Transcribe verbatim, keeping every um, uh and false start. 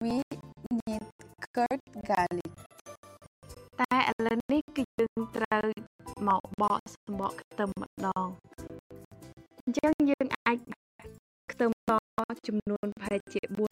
we need curd garlic តែឥឡូវនេះគឺយើងត្រូវមកបកសំបកខ្ទឹមម្ដងអញ្ចឹងយើងអាចខ្ទឹមសចំនួនប្រហែលជា